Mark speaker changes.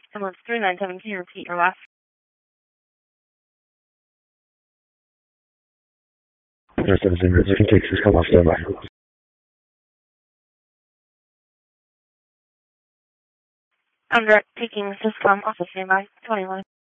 Speaker 1: Ambulance 397, can you repeat your last?
Speaker 2: 397, reservation takes this come off standby.
Speaker 1: I'm direct taking Syscom off of standby, 21.